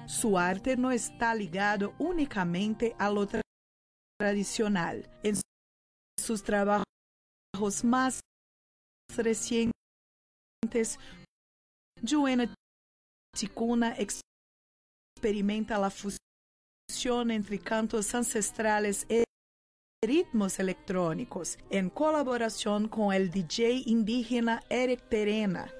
Su arte no está ligado únicamente a lo tradicional. En sus trabajos más recientes, Joanna Tikkuna experimenta la fusión entre cantos ancestrales y ritmos electrónicos, en colaboración con el DJ indígena Eric Perena,